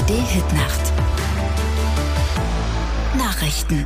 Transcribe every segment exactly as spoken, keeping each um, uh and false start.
A R D-Hitnacht. Nachrichten.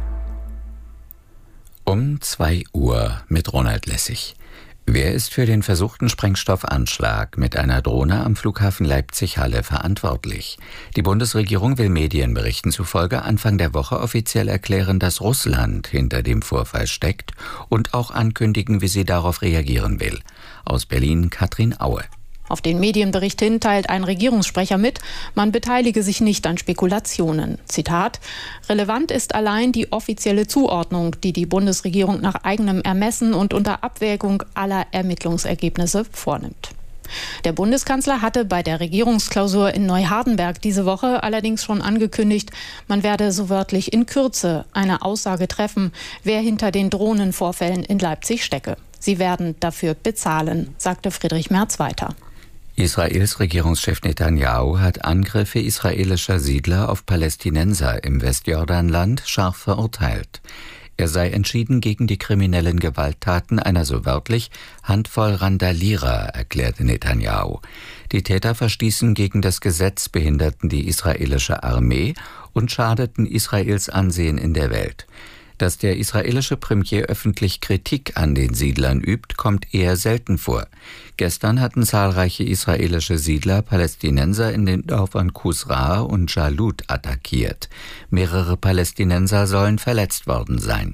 Um zwei Uhr mit Ronald Lessig. Wer ist für den versuchten Sprengstoffanschlag mit einer Drohne am Flughafen Leipzig-Halle verantwortlich? Die Bundesregierung will Medienberichten zufolge Anfang der Woche offiziell erklären, dass Russland hinter dem Vorfall steckt und auch ankündigen, wie sie darauf reagieren will. Aus Berlin Katrin Aue. Auf den Medienbericht hin teilt ein Regierungssprecher mit, man beteilige sich nicht an Spekulationen. Zitat: Relevant ist allein die offizielle Zuordnung, die die Bundesregierung nach eigenem Ermessen und unter Abwägung aller Ermittlungsergebnisse vornimmt. Der Bundeskanzler hatte bei der Regierungsklausur in Neuhardenberg diese Woche allerdings schon angekündigt, man werde so wörtlich in Kürze eine Aussage treffen, wer hinter den Drohnenvorfällen in Leipzig stecke. Sie werden dafür bezahlen, sagte Friedrich Merz weiter. Israels Regierungschef Netanyahu hat Angriffe israelischer Siedler auf Palästinenser im Westjordanland scharf verurteilt. Er sei entschieden gegen die kriminellen Gewalttaten einer so wörtlich Handvoll Randalierer, erklärte Netanyahu. Die Täter verstießen gegen das Gesetz, behinderten die israelische Armee und schadeten Israels Ansehen in der Welt. Dass der israelische Premier öffentlich Kritik an den Siedlern übt, kommt eher selten vor. Gestern hatten zahlreiche israelische Siedler Palästinenser in den Dörfern Kusra und Jalut attackiert. Mehrere Palästinenser sollen verletzt worden sein.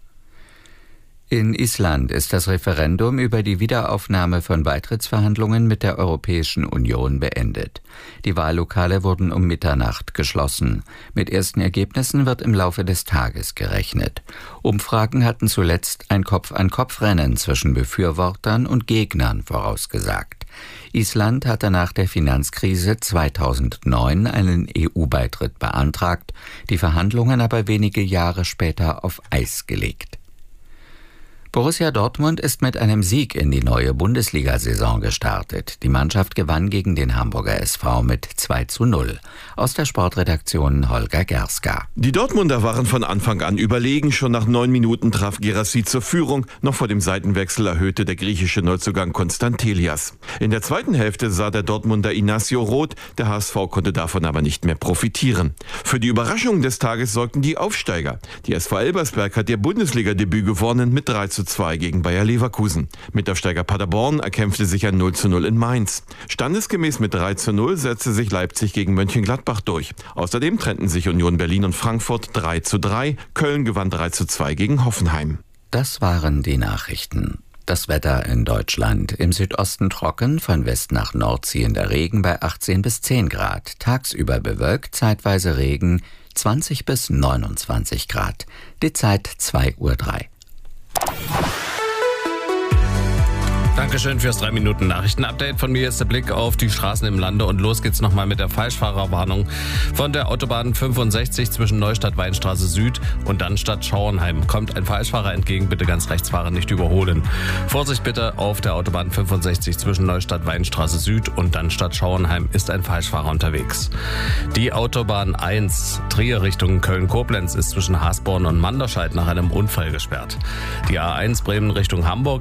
In Island ist das Referendum über die Wiederaufnahme von Beitrittsverhandlungen mit der Europäischen Union beendet. Die Wahllokale wurden um Mitternacht geschlossen. Mit ersten Ergebnissen wird im Laufe des Tages gerechnet. Umfragen hatten zuletzt ein Kopf-an-Kopf-Rennen zwischen Befürwortern und Gegnern vorausgesagt. Island hatte nach der Finanzkrise zweitausendneun einen E U-Beitritt beantragt, die Verhandlungen aber wenige Jahre später auf Eis gelegt. Borussia Dortmund ist mit einem Sieg in die neue Bundesliga-Saison gestartet. Die Mannschaft gewann gegen den Hamburger S V mit zwei zu null. Aus der Sportredaktion Holger Gerska. Die Dortmunder waren von Anfang an überlegen. Schon nach neun Minuten traf Guirassy zur Führung. Noch vor dem Seitenwechsel erhöhte der griechische Neuzugang Konstantelias. In der zweiten Hälfte sah der Dortmunder Inacio rot. Der H S V konnte davon aber nicht mehr profitieren. Für die Überraschung des Tages sorgten die Aufsteiger. Die S V Elversberg hat ihr Bundesliga-Debüt gewonnen mit drei zu zwei gegen Bayer Leverkusen. Mitaufsteiger Paderborn erkämpfte sich ein null zu null in Mainz. Standesgemäß mit drei zu null setzte sich Leipzig gegen Mönchengladbach durch. Außerdem trennten sich Union Berlin und Frankfurt drei zu drei. Köln gewann drei zu zwei gegen Hoffenheim. Das waren die Nachrichten. Das Wetter in Deutschland: im Südosten trocken, von West nach Nord ziehender Regen bei achtzehn bis zehn Grad. Tagsüber bewölkt, zeitweise Regen, zwanzig bis neunundzwanzig Grad. Die Zeit zwei Uhr drei. Dankeschön fürs drei Minuten Nachrichten-Update. Von mir ist der Blick auf die Straßen im Lande und los geht's nochmal mit der Falschfahrerwarnung von der Autobahn fünfundsechzig zwischen Neustadt-Weinstraße Süd und dann Stadt Schauernheim. Kommt ein Falschfahrer entgegen, bitte ganz rechts fahren, nicht überholen. Vorsicht bitte, auf der Autobahn fünfundsechzig zwischen Neustadt-Weinstraße Süd und dann Stadt Schauernheim ist ein Falschfahrer unterwegs. Die Autobahn eins Trier Richtung Köln-Koblenz ist zwischen Hasborn und Manderscheid nach einem Unfall gesperrt. Die A eins Bremen Richtung Hamburg